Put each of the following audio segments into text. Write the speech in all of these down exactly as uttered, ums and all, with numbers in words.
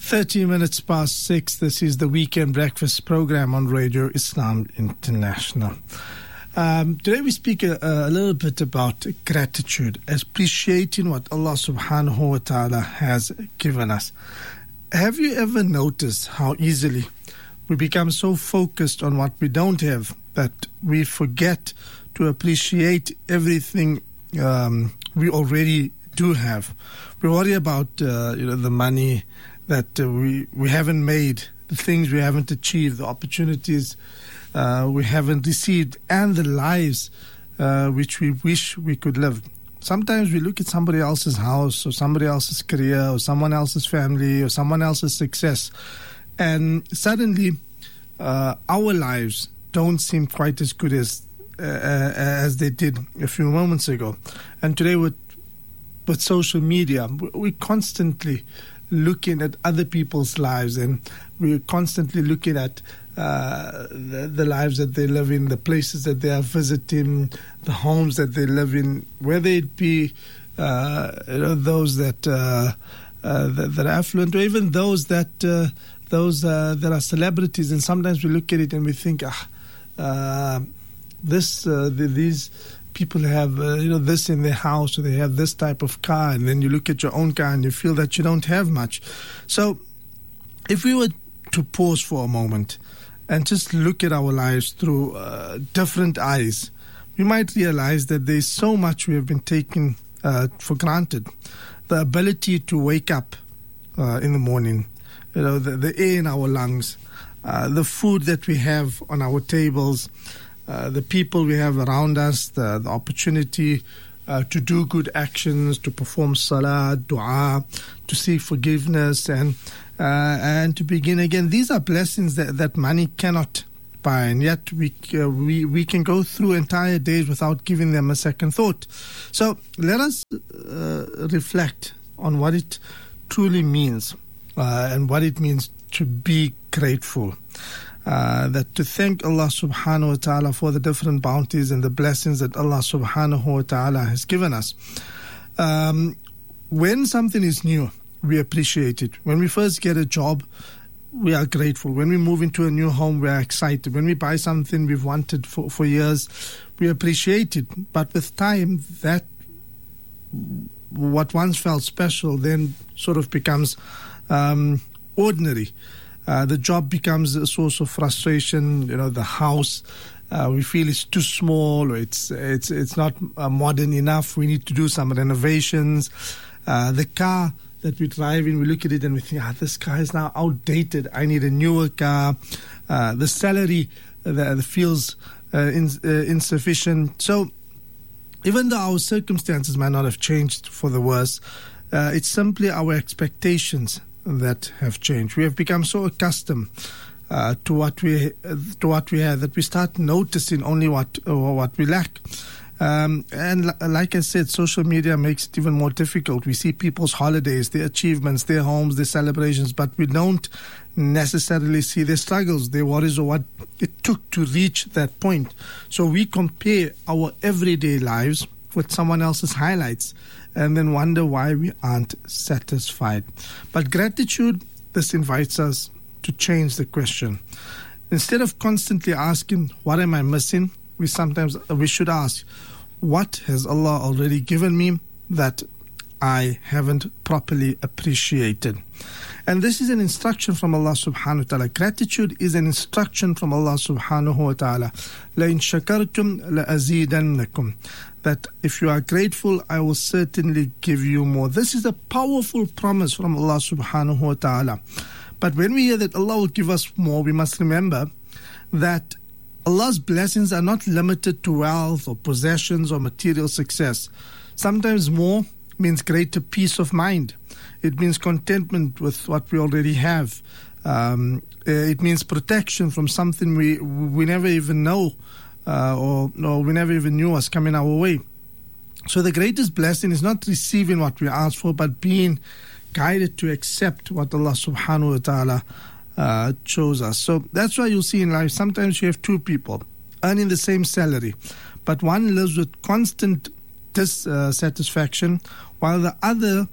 thirty minutes past six. This is the Weekend Breakfast program on Radio Islam International. Um, today we speak a, a little bit about gratitude, appreciating what Allah subhanahu wa ta'ala has given us. Have you ever noticed how easily we become so focused on what we don't have that we forget to appreciate everything um, we already do have? We worry about uh, you know, the money that uh, we, we haven't made, the things we haven't achieved, the opportunities uh, we haven't received, and the lives uh, which we wish we could live. Sometimes we look at somebody else's house or somebody else's career or someone else's family or someone else's success, and suddenly uh, our lives don't seem quite as good as uh, as they did a few moments ago. And today with, with social media, we constantly looking at other people's lives, and we're constantly looking at uh, the, the lives that they live in, the places that they are visiting, the homes that they live in, whether it be uh, you know, those that, uh, uh, that that are affluent, or even those that uh, those uh, that are celebrities. And sometimes we look at it and we think, ah, uh, this uh, the, these. people have uh, you know this in their house, or they have this type of car, and then you look at your own car and you feel that you don't have much. So if we were to pause for a moment and just look at our lives through uh, different eyes, we might realize that there's so much we have been taking uh, for granted. The ability to wake up uh, in the morning, you know, the, the air in our lungs, uh, the food that we have on our tables, Uh, the people we have around us, the, the opportunity uh, to do good actions, to perform salah, dua, to seek forgiveness, and uh, and to begin again. These are blessings that, that money cannot buy, and yet we, uh, we we can go through entire days without giving them a second thought. So let us uh, reflect on what it truly means uh, and what it means to be grateful. Uh, that to thank Allah subhanahu wa ta'ala for the different bounties and the blessings that Allah subhanahu wa ta'ala has given us. Um, when something is new, we appreciate it. When we first get a job, we are grateful. When we move into a new home, we are excited. When we buy something we've wanted for, for years, we appreciate it. But with time, that what once felt special then sort of becomes um, ordinary. Uh, the job becomes a source of frustration. You know, the house, uh, we feel it's too small, or it's it's it's not uh, modern enough. We need to do some renovations. Uh, the car that we drive in, we look at it and we think, ah, this car is now outdated. I need a newer car. Uh, the salary uh, that feels uh, in, uh, insufficient. So even though our circumstances might not have changed for the worse, uh, it's simply our expectations that have changed. We have become so accustomed uh, to what we uh, to what we have that we start noticing only what uh, what we lack. Um, and l- like I said, social media makes it even more difficult. We see people's holidays, their achievements, their homes, their celebrations, but we don't necessarily see their struggles, their worries, or what it took to reach that point. So we compare our everyday lives with someone else's highlights, and then wonder why we aren't satisfied. But gratitude, this invites us to change the question. Instead of constantly asking, what am I missing? We sometimes, we should ask, what has Allah already given me that I haven't properly appreciated? And this is an instruction from Allah subhanahu wa ta'ala. Gratitude is an instruction from Allah subhanahu wa ta'ala. لَإِن شَكَرْتُمْ لَأَزِيدَنَّكُمْ. That if you are grateful, I will certainly give you more. This is a powerful promise from Allah subhanahu wa ta'ala. But when we hear that Allah will give us more, we must remember that Allah's blessings are not limited to wealth or possessions or material success. Sometimes more means greater peace of mind. It means contentment with what we already have. Um, it means protection from something we we never even know uh, or, or we never even knew was coming our way. So the greatest blessing is not receiving what we ask for, but being guided to accept what Allah subhanahu wa ta'ala uh, chose us. So that's why you'll see in life, sometimes you have two people earning the same salary, but one lives with constant dissatisfaction, while the other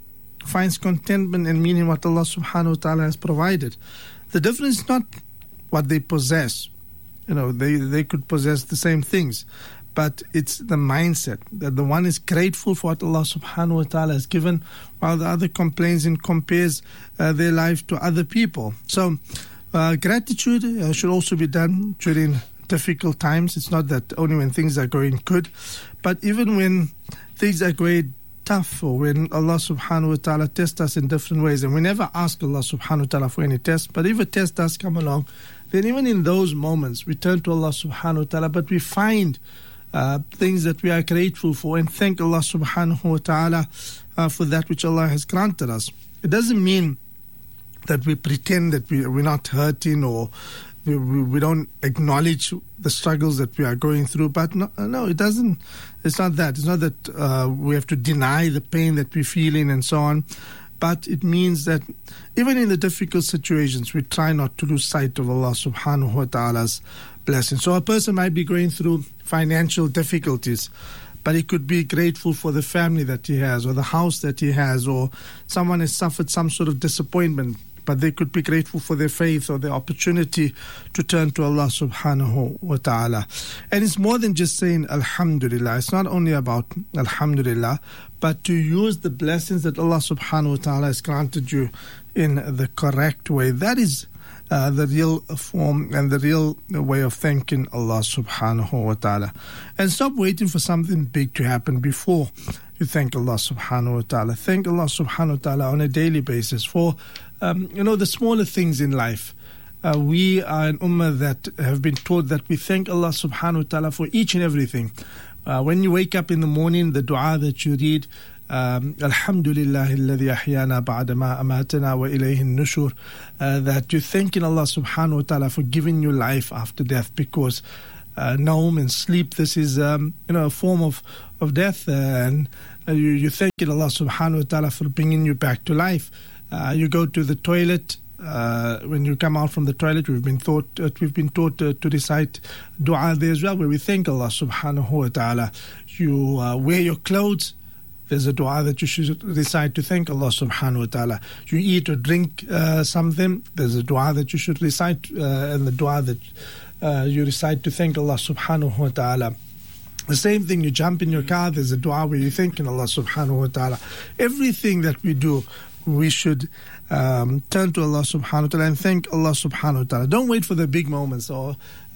finds contentment and meaning in what Allah subhanahu wa ta'ala has provided. The difference is not what they possess. You know, they, they could possess the same things, but it's the mindset that the one is grateful for what Allah subhanahu wa ta'ala has given, while the other complains and compares uh, their life to other people. So uh, gratitude uh, should also be done during difficult times. It's not that only when things are going good, but even when things are going tough, or when Allah subhanahu wa ta'ala tests us in different ways. And we never ask Allah subhanahu wa ta'ala for any test, but if a test does come along, then even in those moments we turn to Allah subhanahu wa ta'ala, but we find uh, things that we are grateful for and thank Allah subhanahu wa ta'ala uh, for that which Allah has granted us. It doesn't mean that we pretend that we, we're not hurting, or we, we don't acknowledge the struggles that we are going through. But no, no it doesn't. It's not that. It's not that uh, we have to deny the pain that we're feeling and so on. But it means that even in the difficult situations, we try not to lose sight of Allah subhanahu wa ta'ala's blessing. So a person might be going through financial difficulties, but he could be grateful for the family that he has, or the house that he has, or someone has suffered some sort of disappointment, but they could be grateful for their faith or their opportunity to turn to Allah subhanahu wa ta'ala. And it's more than just saying Alhamdulillah. It's not only about Alhamdulillah, but to use the blessings that Allah subhanahu wa ta'ala has granted you in the correct way. That is uh, the real form and the real way of thanking Allah subhanahu wa ta'ala. And stop waiting for something big to happen before you thank Allah subhanahu wa ta'ala. Thank Allah subhanahu wa ta'ala on a daily basis for Um, you know, the smaller things in life. Uh, we are an ummah that have been taught that we thank Allah subhanahu wa ta'ala for each and everything. Uh, when you wake up in the morning, the dua that you read, um, Alhamdulillahi alladhi ahyana ba'da ma amatana wa ilayhi nushur, uh, that you're thanking Allah subhanahu wa ta'ala for giving you life after death, because uh, naum and sleep, this is um, you know, a form of, of death, uh, and uh, you, you're thanking Allah subhanahu wa ta'ala for bringing you back to life. Uh, you go to the toilet. Uh, when you come out from the toilet, we've been taught uh, we've been taught uh, to recite dua there as well, where we thank Allah subhanahu wa ta'ala. You uh, wear your clothes. There's a dua that you should recite to thank Allah subhanahu wa ta'ala. You eat or drink uh, something. There's a dua that you should recite, uh, and the dua that uh, you recite to thank Allah subhanahu wa ta'ala. The same thing, you jump in your car. There's a dua where you're thanking Allah subhanahu wa ta'ala. Everything that we do, we should um, turn to Allah subhanahu wa ta'ala and thank Allah subhanahu wa ta'ala. Don't wait for the big moments, or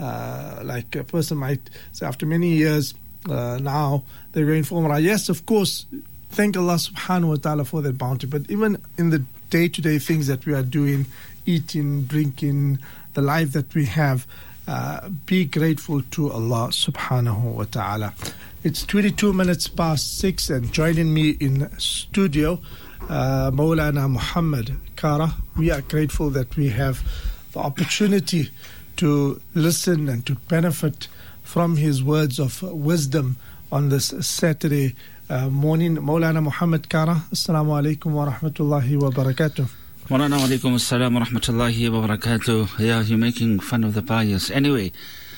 uh, like a person might say after many years uh, now they're going for Umrah. Yes, of course, thank Allah subhanahu wa ta'ala for that bounty. But even in the day-to-day things that we are doing, eating, drinking, the life that we have, uh, be grateful to Allah subhanahu wa ta'ala. It's twenty-two minutes past six, and joining me in studio, Uh, Maulana Muhammad Kara. We are grateful that we have the opportunity to listen and to benefit from his words of wisdom on this Saturday uh, morning. Maulana Muhammad Kara, Assalamu alaikum wa rahmatullahi wa barakatuh. Wa alaikum assalam wa rahmatullahi wa barakatuh. Yeah, you're making fun of the pious. Anyway,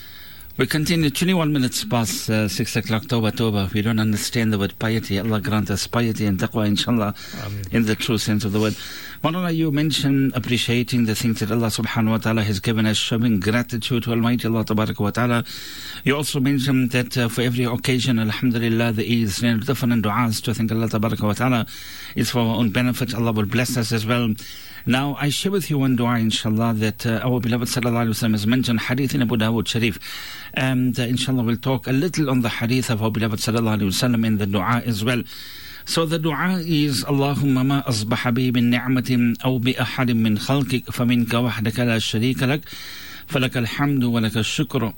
we continue. twenty-one minutes past uh, six o'clock. Tawbah, Tawbah. We don't understand the word piety. Allah grant us piety and taqwa, inshallah, Ameen, in the true sense of the word. Maulana, you mentioned appreciating the things that Allah subhanahu wa ta'ala has given us, showing gratitude to Almighty Allah tabarak wa ta'ala. You also mentioned that uh, for every occasion, alhamdulillah, there is you know, different du'as to thank Allah tabarak wa ta'ala. It's for our own benefit. Allah will bless us as well. Now, I share with you one dua, inshallah, that uh, our beloved sallallahu alayhi wa sallam has mentioned, hadith in Abu Dawud Sharif. And uh, inshallah, we'll talk a little on the hadith of our beloved sallallahu alayhi wa sallam in the dua as well. So the dua is, Allahumma ma asbaha bi min ni'matin aw bi ahadin min khalqik faminka wahdaka la sharika lak falaka alhamdu wa laka shukru.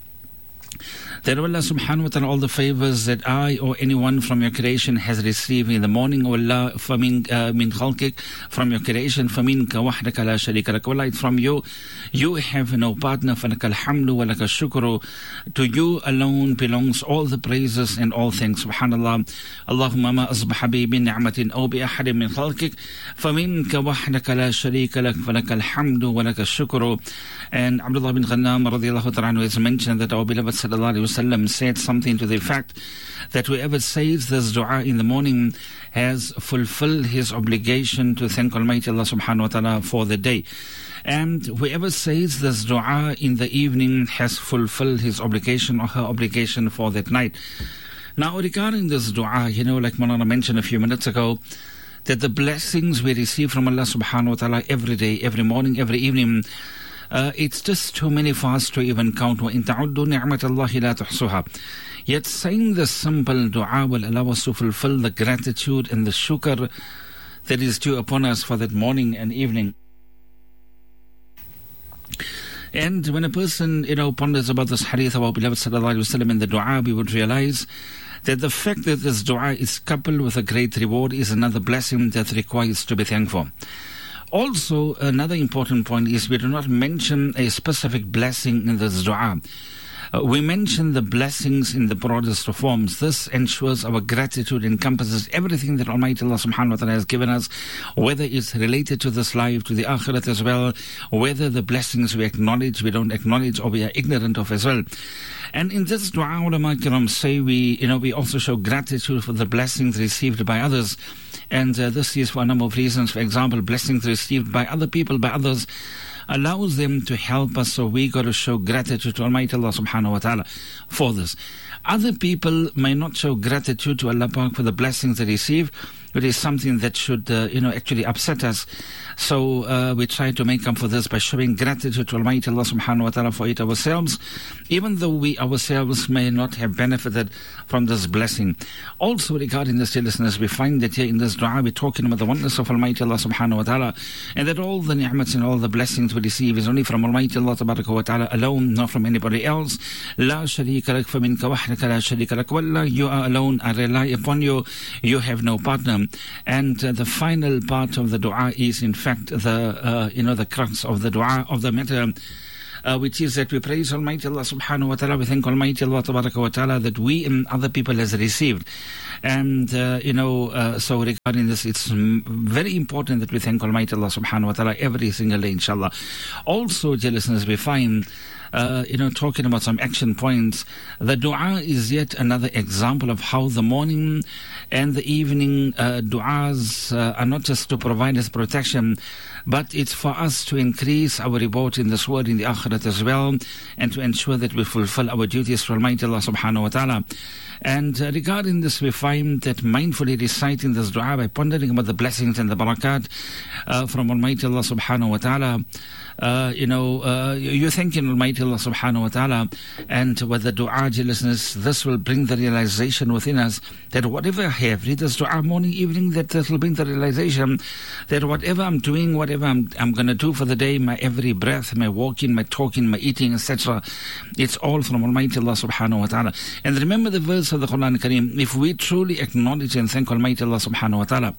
That Allah subhanahu wa ta'ala, all the favors that I or anyone from your creation has received in the morning, O Allah, famin uh, min khalqik, from your creation, faminka wahdaka la sharika lak, Allah, from you, you have no partner, falaka alhamdu wa laka shukru. To you alone belongs all the praises and all thanks. Subhanallah. Allahumma ma asbaha bi min ni'matin aw bi ahadin min khalqik faminka wahdaka la sharika lak, falaka alhamdu wa laka shukru. And Abdullah bin Ghanam radiyallahu ta'ala has mentioned that our beloved sallallahu alayhi wa sallam said something to the effect that whoever says this dua in the morning has fulfilled his obligation to thank Almighty Allah subhanahu wa ta'ala for the day. And whoever says this dua in the evening has fulfilled his obligation or her obligation for that night. Now, regarding this dua, you know, like Maulana mentioned a few minutes ago, that the blessings we receive from Allah subhanahu wa ta'ala every day, every morning, every evening, uh, it's just too many for us to even count. وَإِن تَعُدُّوا نِعْمَةَ اللَّهِ لَا تُحْصُوهَا. Yet saying the simple dua will allow us to fulfill the gratitude and the shukr that is due upon us for that morning and evening. And when a person, you know, ponders about this hadith of our beloved sallallahu alaihi wasallam in the dua, we would realize that the fact that this dua is coupled with a great reward is another blessing that requires to be thankful. Also, another important point is we do not mention a specific blessing in this dua. Uh, we mention the blessings in the broadest forms. This ensures our gratitude encompasses everything that Almighty Allah subhanahu wa ta'ala has given us, whether it's related to this life, to the akhirat as well, whether the blessings we acknowledge, we don't acknowledge, or we are ignorant of as well. And in this dua, ulama kiram say we, you know, we also show gratitude for the blessings received by others. And uh, this is for a number of reasons. For example, blessings received by other people, by others, allows them to help us, so we got to show gratitude to Almighty Allah subhanahu wa ta'ala for this. Other people may not show gratitude to Allah Pak for the blessings they receive. It is something that should, uh, you know, actually upset us. So uh, we try to make up for this by showing gratitude to Almighty Allah subhanahu wa ta'ala for it ourselves, even though we ourselves may not have benefited from this blessing. Also regarding this, dear listeners, we find that here in this dua we're talking about the oneness of Almighty Allah subhanahu wa ta'ala, and that all the ni'mats and all the blessings we receive is only from Almighty Allah tabaraka wa ta'ala alone, not from anybody else. La sharika lak fa minka wahdaka la sharika lak wallah. You are alone, I rely upon you, you have no partner. And uh, the final part of the dua is in fact the uh, you know the crux of the dua of the matter, uh, which is that we praise Almighty Allah subhanahu wa ta'ala. We thank Almighty Allah tabaraka wa ta'ala that we and other people has received. And uh, you know uh, so regarding this, it's very important that we thank Almighty Allah subhanahu wa ta'ala every single day, inshallah. Also, dear listeners, we find Uh, you know, talking about some action points, the dua is yet another example of how the morning and the evening uh, duas uh, are not just to provide us protection, but it's for us to increase our reward in this world, in the akhirat as well, and to ensure that we fulfill our duties for Almighty Allah subhanahu wa ta'ala. And uh, regarding this, we find that mindfully reciting this dua by pondering about the blessings and the barakat uh, from Almighty Allah subhanahu wa ta'ala, Uh, you know, uh, you're thanking Almighty Allah subhanahu wa ta'ala, and with the dua, dear listeners, this will bring the realization within us that whatever I have, read this dua morning, evening, that this will bring the realization that whatever I'm doing, whatever I'm, I'm going to do for the day, my every breath, my walking, my talking, my eating, et cetera, it's all from Almighty Allah subhanahu wa ta'ala. And remember the verse of the Quran Kareem, if we truly acknowledge and thank Almighty Allah subhanahu wa ta'ala,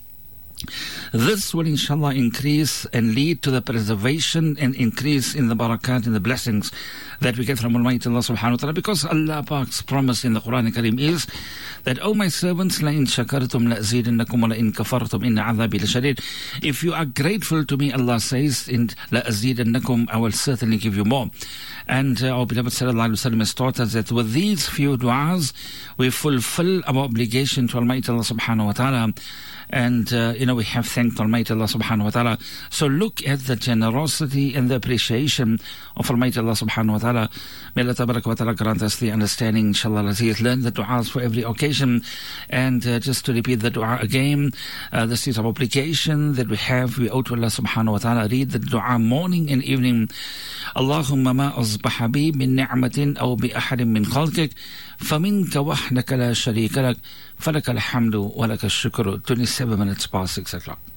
this will inshallah increase and lead to the preservation and increase in the barakat and the blessings that we get from Almighty Allah subhanahu wa ta'ala, because Allah Pak's promise in the Quran Kareem is that, oh my servants, la in shakartum la azidannakum wa la in kafartum inna adhabi lashadid. If you are grateful to me, Allah says, in la azidannakum, I will certainly give you more. And uh, our beloved sallallahu alaihi wasallam has taught us that with these few du'as we fulfill our obligation to Almighty Allah subhanahu wa ta'ala. And, uh, you know, we have thanked Almighty Allah subhanahu wa ta'ala. So look at the generosity and the appreciation of Almighty Allah subhanahu wa ta'ala. May Allah tabaraka wa ta'ala grant us the understanding, inshallah. Let's learn the du'as for every occasion. And uh, just to repeat the du'a again, uh, this is our obligation that we have. We owe to Allah subhanahu wa ta'ala. Read the du'a morning and evening. Allahumma ma azbaha bi min ni'matin aw bi ahadin min khalqik faminka wahdaka la sharika lak falaka alhamdu wa laka shukru. twenty-seven minutes past six o'clock.